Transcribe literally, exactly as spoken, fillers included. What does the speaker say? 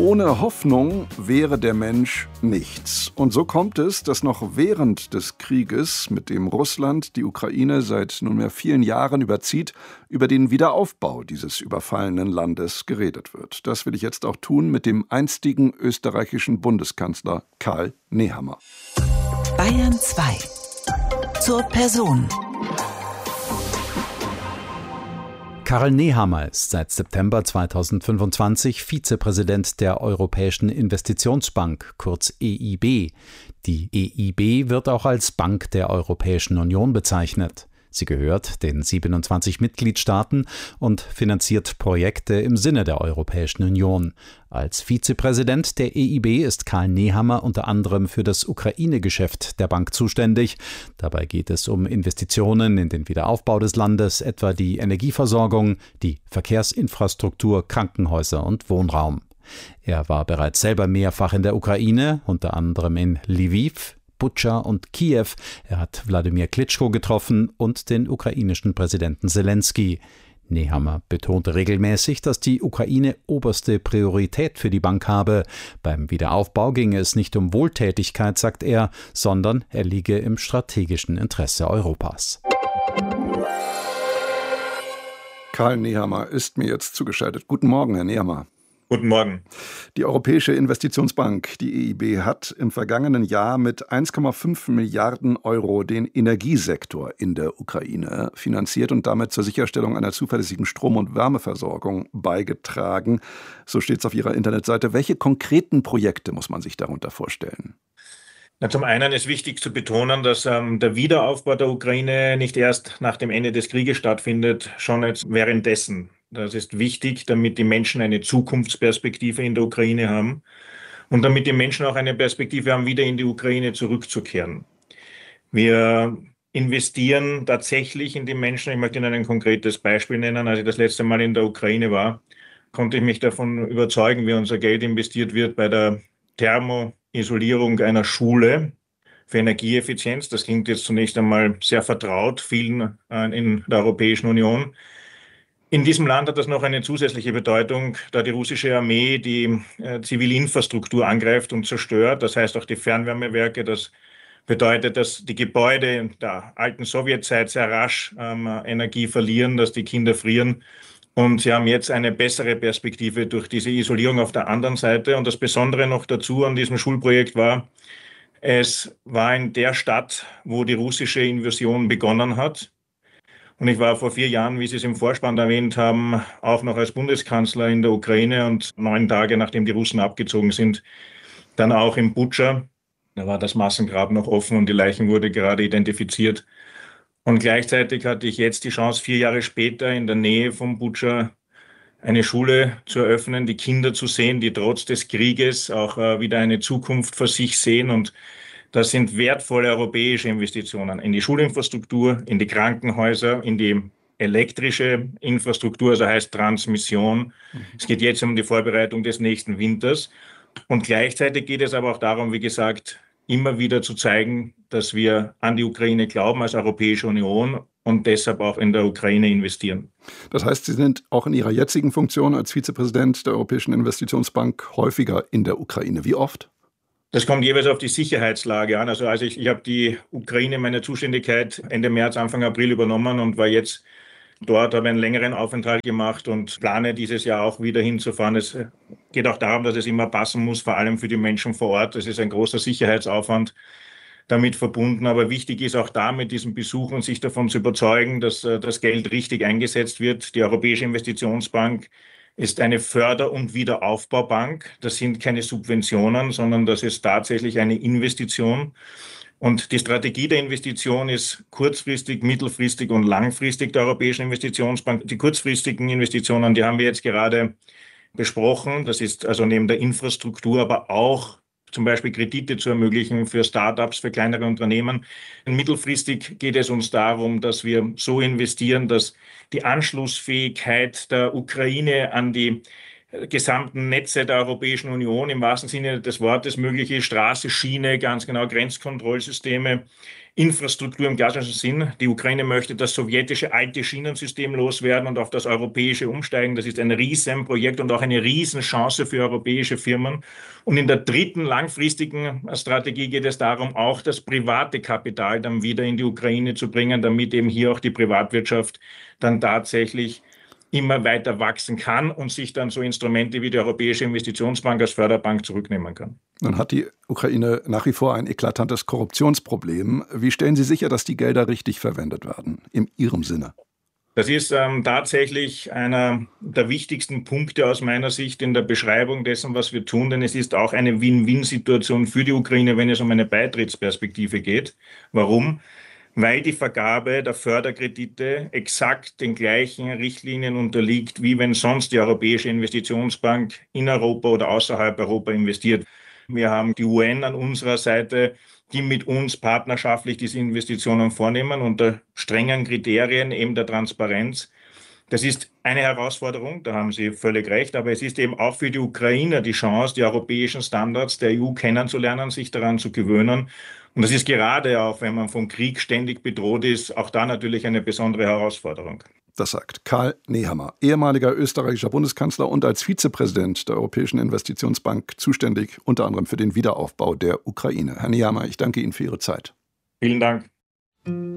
Ohne Hoffnung wäre der Mensch nichts. Und so kommt es, dass noch während des Krieges, mit dem Russland die Ukraine seit nunmehr vielen Jahren überzieht, über den Wiederaufbau dieses überfallenen Landes geredet wird. Das will ich jetzt auch tun mit dem einstigen österreichischen Bundeskanzler Karl Nehammer. Bayern zwei. Zur Person. Karl Nehammer ist seit September zweitausendfünfundzwanzig Vizepräsident der Europäischen Investitionsbank, kurz E I B. Die E I B wird auch als Bank der Europäischen Union bezeichnet. Sie gehört den siebenundzwanzig Mitgliedstaaten und finanziert Projekte im Sinne der Europäischen Union. Als Vizepräsident der E I B ist Karl Nehammer unter anderem für das Ukraine-Geschäft der Bank zuständig. Dabei geht es um Investitionen in den Wiederaufbau des Landes, etwa die Energieversorgung, die Verkehrsinfrastruktur, Krankenhäuser und Wohnraum. Er war bereits selber mehrfach in der Ukraine, unter anderem in Lviv, Butscha und Kiew. Er hat Wladimir Klitschko getroffen und den ukrainischen Präsidenten Selenskyj. Nehammer betonte regelmäßig, dass die Ukraine oberste Priorität für die Bank habe. Beim Wiederaufbau ginge es nicht um Wohltätigkeit, sagt er, sondern er liege im strategischen Interesse Europas. Karl Nehammer ist mir jetzt zugeschaltet. Guten Morgen, Herr Nehammer. Guten Morgen. Die Europäische Investitionsbank, die E I B, hat im vergangenen Jahr mit eins Komma fünf Milliarden Euro den Energiesektor in der Ukraine finanziert und damit zur Sicherstellung einer zuverlässigen Strom- und Wärmeversorgung beigetragen. So steht es auf Ihrer Internetseite. Welche konkreten Projekte muss man sich darunter vorstellen? Na, zum einen ist wichtig zu betonen, dass ähm, der Wiederaufbau der Ukraine nicht erst nach dem Ende des Krieges stattfindet, schon jetzt währenddessen. Das ist wichtig, damit die Menschen eine Zukunftsperspektive in der Ukraine haben und damit die Menschen auch eine Perspektive haben, wieder in die Ukraine zurückzukehren. Wir investieren tatsächlich in die Menschen. Ich möchte Ihnen ein konkretes Beispiel nennen. Als ich das letzte Mal in der Ukraine war, konnte ich mich davon überzeugen, wie unser Geld investiert wird bei der Thermoisolierung einer Schule für Energieeffizienz. Das klingt jetzt zunächst einmal sehr vertraut, vielen in der Europäischen Union. In diesem Land hat das noch eine zusätzliche Bedeutung, da die russische Armee die äh, zivile Infrastruktur angreift und zerstört. Das heißt auch die Fernwärmewerke. Das bedeutet, dass die Gebäude der alten Sowjetzeit sehr rasch ähm, Energie verlieren, dass die Kinder frieren. Und sie haben jetzt eine bessere Perspektive durch diese Isolierung auf der anderen Seite. Und das Besondere noch dazu an diesem Schulprojekt war, es war in der Stadt, wo die russische Invasion begonnen hat. Und ich war vor vier Jahren, wie Sie es im Vorspann erwähnt haben, auch noch als Bundeskanzler in der Ukraine und neun Tage nachdem die Russen abgezogen sind, dann auch in Butscha. Da war das Massengrab noch offen und die Leichen wurde gerade identifiziert. Und gleichzeitig hatte ich jetzt die Chance, vier Jahre später in der Nähe von Butscha eine Schule zu eröffnen, die Kinder zu sehen, die trotz des Krieges auch wieder eine Zukunft vor sich sehen. Und das sind wertvolle europäische Investitionen in die Schulinfrastruktur, in die Krankenhäuser, in die elektrische Infrastruktur, also heißt Transmission. Mhm. Es geht jetzt um die Vorbereitung des nächsten Winters. Und gleichzeitig geht es aber auch darum, wie gesagt, immer wieder zu zeigen, dass wir an die Ukraine glauben als Europäische Union und deshalb auch in der Ukraine investieren. Das heißt, Sie sind auch in Ihrer jetzigen Funktion als Vizepräsident der Europäischen Investitionsbank häufiger in der Ukraine. Wie oft? Das kommt jeweils auf die Sicherheitslage an. Also, also ich, ich habe die Ukraine, meine Zuständigkeit, Ende März, Anfang April übernommen und war jetzt dort, habe einen längeren Aufenthalt gemacht und plane dieses Jahr auch wieder hinzufahren. Es geht auch darum, dass es immer passen muss, vor allem für die Menschen vor Ort. Es ist ein großer Sicherheitsaufwand damit verbunden. Aber wichtig ist auch da mit diesem Besuch und sich davon zu überzeugen, dass das Geld richtig eingesetzt wird. Die Europäische Investitionsbank ist eine Förder- und Wiederaufbaubank. Das sind keine Subventionen, sondern das ist tatsächlich eine Investition. Und die Strategie der Investition ist kurzfristig, mittelfristig und langfristig der Europäischen Investitionsbank. Die kurzfristigen Investitionen, die haben wir jetzt gerade besprochen. Das ist also neben der Infrastruktur, aber auch zum Beispiel Kredite zu ermöglichen für Startups, für kleinere Unternehmen. Mittelfristig geht es uns darum, dass wir so investieren, dass die Anschlussfähigkeit der Ukraine an die gesamten Netze der Europäischen Union im wahrsten Sinne des Wortes möglich ist. Straße, Schiene, ganz genau Grenzkontrollsysteme, Infrastruktur im klassischen Sinn. Die Ukraine möchte das sowjetische alte Schienensystem loswerden und auf das europäische umsteigen. Das ist ein Riesenprojekt und auch eine Riesenchance für europäische Firmen. Und in der dritten langfristigen Strategie geht es darum, auch das private Kapital dann wieder in die Ukraine zu bringen, damit eben hier auch die Privatwirtschaft dann tatsächlich immer weiter wachsen kann und sich dann so Instrumente wie die Europäische Investitionsbank als Förderbank zurücknehmen kann. Nun hat die Ukraine nach wie vor ein eklatantes Korruptionsproblem. Wie stellen Sie sicher, dass die Gelder richtig verwendet werden, in Ihrem Sinne? Das ist ähm, tatsächlich einer der wichtigsten Punkte aus meiner Sicht in der Beschreibung dessen, was wir tun, denn es ist auch eine Win-Win-Situation für die Ukraine, wenn es um eine Beitrittsperspektive geht. Warum? Weil die Vergabe der Förderkredite exakt den gleichen Richtlinien unterliegt, wie wenn sonst die Europäische Investitionsbank in Europa oder außerhalb Europa investiert. Wir haben die U N an unserer Seite, die mit uns partnerschaftlich diese Investitionen vornehmen unter strengen Kriterien eben der Transparenz. Das ist eine Herausforderung, da haben Sie völlig recht, aber es ist eben auch für die Ukrainer die Chance, die europäischen Standards der E U kennenzulernen, sich daran zu gewöhnen. Und das ist gerade auch, wenn man vom Krieg ständig bedroht ist, auch da natürlich eine besondere Herausforderung. Das sagt Karl Nehammer, ehemaliger österreichischer Bundeskanzler und als Vizepräsident der Europäischen Investitionsbank zuständig unter anderem für den Wiederaufbau der Ukraine. Herr Nehammer, ich danke Ihnen für Ihre Zeit. Vielen Dank.